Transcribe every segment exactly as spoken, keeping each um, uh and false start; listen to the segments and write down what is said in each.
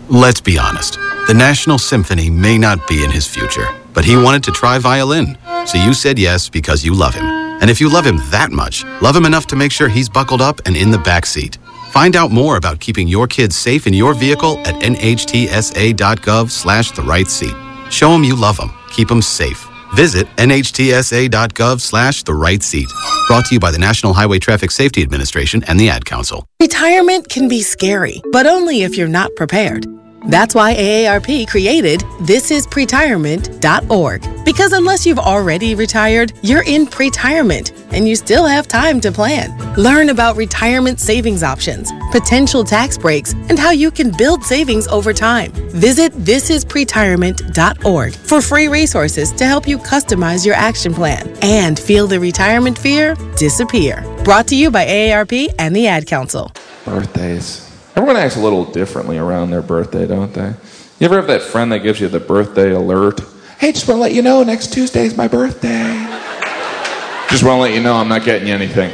Let's be honest. The National Symphony may not be in his future, but he wanted to try violin. So you said yes because you love him. And if you love him that much, love him enough to make sure he's buckled up and in the back seat. Find out more about keeping your kids safe in your vehicle at nhtsa.gov slash the right seat. Show him you love him. Keep him safe. Visit nhtsa.gov slash the right seat. Brought to you by the National Highway Traffic Safety Administration and the Ad Council. Retirement can be scary, but only if you're not prepared. That's why A A R P created this is pretirement dot org. Because unless you've already retired, you're in pretirement, and you still have time to plan. Learn about retirement savings options, potential tax breaks, and how you can build savings over time. Visit this is pretirement dot org for free resources to help you customize your action plan and feel the retirement fear disappear. Brought to you by A A R P and the Ad Council. Birthdays. Everyone acts a little differently around their birthday, don't they? You ever have that friend that gives you the birthday alert? Hey, just want to let you know next Tuesday's my birthday. Just want to let you know I'm not getting you anything.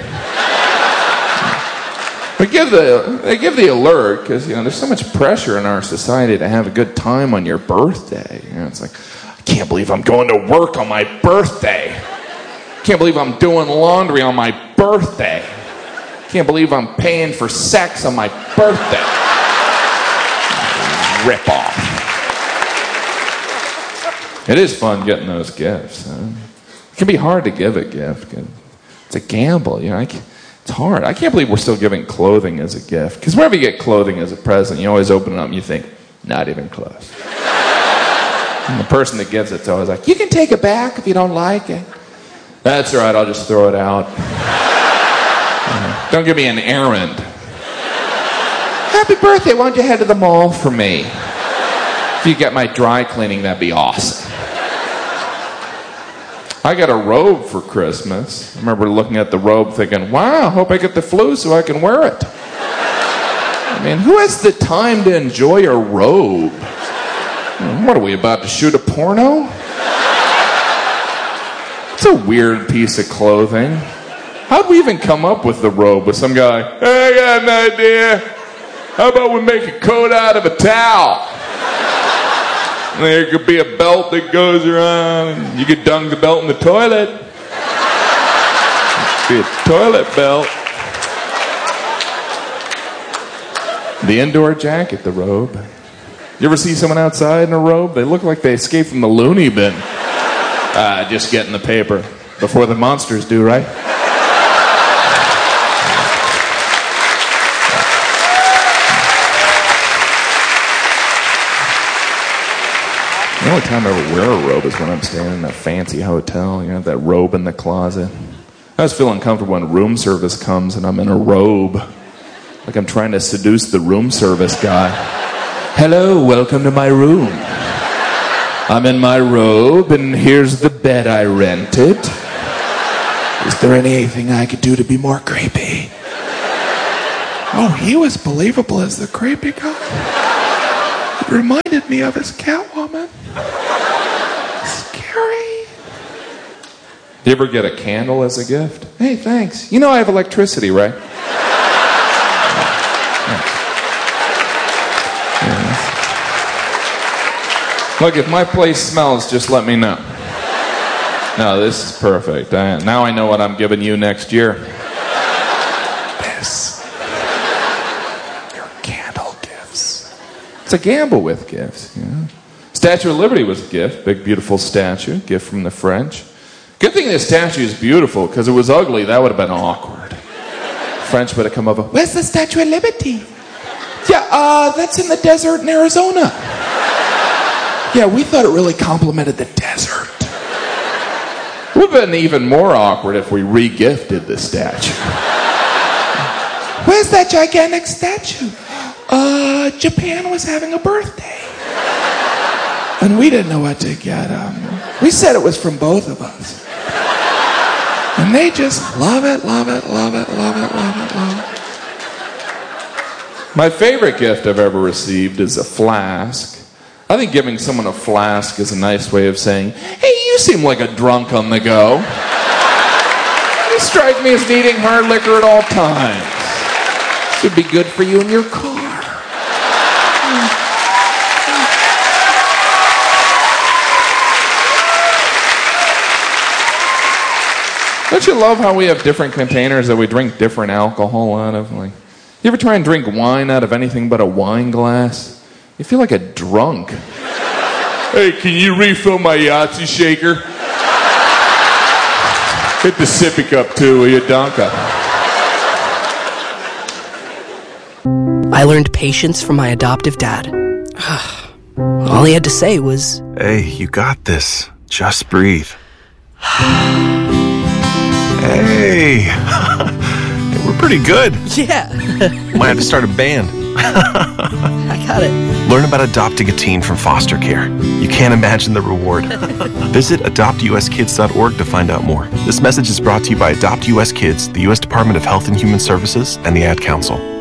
They give the, they give the alert because, you know, there's so much pressure in our society to have a good time on your birthday. You know, it's like, I can't believe I'm going to work on my birthday. I can't believe I'm doing laundry on my birthday. Can't believe I'm paying for sex on my birthday. Rip off. It is fun getting those gifts. Huh? It can be hard to give a gift. It's a gamble. You know, I can't, it's hard. I can't believe we're still giving clothing as a gift. Because whenever you get clothing as a present, you always open it up and you think, not even close. And the person that gives it's always like, you can take it back if you don't like it. That's all right, I'll just throw it out. Don't give me an errand. Happy birthday, why don't you head to the mall for me? If you get my dry cleaning, that'd be awesome. I got a robe for Christmas. I remember looking at the robe thinking, wow, I hope I get the flu so I can wear it. I mean, who has the time to enjoy a robe? What are we, about to shoot a porno? It's a weird piece of clothing. How'd we even come up with the robe with some guy, hey, I got an idea. How about we make a coat out of a towel? And there could be a belt that goes around, and you could dunk the belt in the toilet. Be a toilet belt. The indoor jacket, the robe. You ever see someone outside in a robe? They look like they escaped from the loony bin. Ah, just getting the paper before the monsters do, right? The only time I ever wear a robe is when I'm staying in a fancy hotel. You know, that robe in the closet. I always feel uncomfortable when room service comes and I'm in a robe. Like I'm trying to seduce the room service guy. Hello, welcome to my room. I'm in my robe and here's the bed I rented. Is there anything I could do to be more creepy? Oh, he was believable as the creepy guy. It reminded me of his Catwoman. Scary. You ever get a candle as a gift? Hey, thanks. You know I have electricity, right? Yeah. Look, if my place smells, just let me know. No, this is perfect. I, now I know what I'm giving you next year. This. Your candle gifts. It's a gamble with gifts, you know. Statue of Liberty was a gift. Big, beautiful statue. Gift from the French. Good thing this statue is beautiful, because it was ugly, that would have been awkward. French would have come over, where's the Statue of Liberty? Yeah, uh, that's in the desert in Arizona. Yeah, we thought it really complimented the desert. It would have been even more awkward if we re-gifted the statue. Where's that gigantic statue? Uh, Japan was having a birthday. And we didn't know what to get them. We said it was from both of us. And they just love it, love it, love it, love it, love it, love it. My favorite gift I've ever received is a flask. I think giving someone a flask is a nice way of saying, hey, you seem like a drunk on the go. You strike me as needing hard liquor at all times. This would be good for you in your car. Don't you love how we have different containers that we drink different alcohol out of? Like, you ever try and drink wine out of anything but a wine glass? You feel like a drunk. Hey, can you refill my Yahtzee shaker? Hit the sippy cup too, will you, Donka? I learned patience from my adoptive dad. All he had to say was, "Hey, you got this. Just breathe." Hey, we're pretty good. yeah, Might have to start a band. I got it. Learn about adopting a teen from foster care. You can't imagine the reward. Visit adopt u s kids dot org to find out more. This message is brought to you by Adopt U S Kids, the U S Department of Health and Human Services, and the Ad Council.